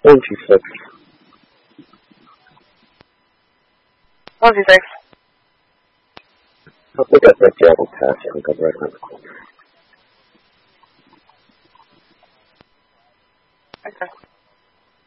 26. Love you, thanks. I think I sent you out a text. I think I'm right on the corner. Okay.